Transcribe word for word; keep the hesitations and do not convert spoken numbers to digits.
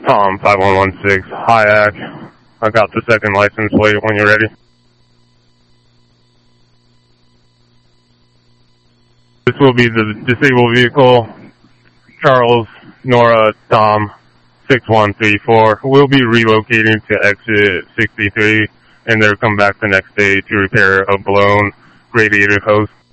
Tom five one one six, Hyack. I got the second license plate when you're ready. This will be the disabled vehicle, Charles, Nora, Tom, six one three four. We'll be relocating to exit sixty-three, and they'll come back the next day to repair a blown radiator hose.